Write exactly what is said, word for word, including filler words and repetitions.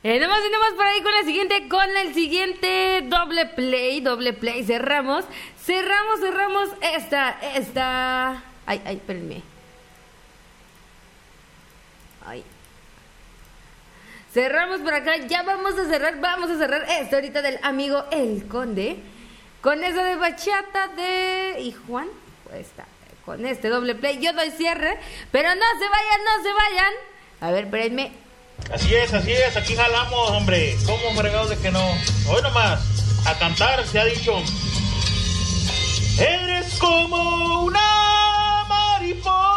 Eh, nomás y nomás por ahí con la siguiente, con el siguiente doble play, doble play, cerramos, cerramos, cerramos esta, esta, ay, ay, espérenme, ay, cerramos por acá, ya vamos a cerrar, vamos a cerrar esta ahorita del amigo El Conde, con esa de bachata de, y Juan, pues está, con este doble play, yo doy cierre, pero no se vayan, no se vayan, a ver, espérenme. Así es, así es, aquí jalamos, hombre. ¿Cómo fregados de que no? Hoy nomás, a cantar se ha dicho. Eres como una mariposa